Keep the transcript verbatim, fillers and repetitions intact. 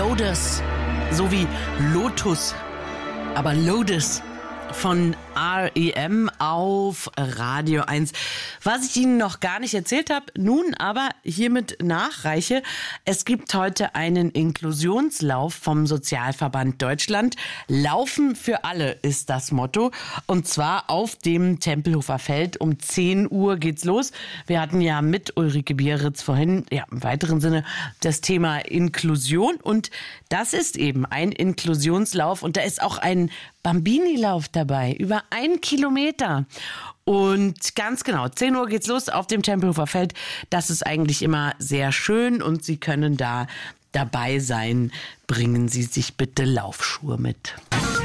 Lotus, so wie Lotus, aber Lotus von R E M auf Radio eins. Was ich Ihnen noch gar nicht erzählt habe, nun aber hiermit nachreiche. Es gibt heute einen Inklusionslauf vom Sozialverband Deutschland. Laufen für alle ist das Motto. Und zwar auf dem Tempelhofer Feld. Um zehn Uhr geht's los. Wir hatten ja mit Ulrike Bieritz vorhin, ja, im weiteren Sinne das Thema Inklusion. Und das ist eben ein Inklusionslauf. Und da ist auch ein Bambini-Lauf dabei, über ein Kilometer. Und ganz genau, zehn Uhr geht's los auf dem Tempelhofer Feld. Das ist eigentlich immer sehr schön und Sie können da dabei sein. Bringen Sie sich bitte Laufschuhe mit.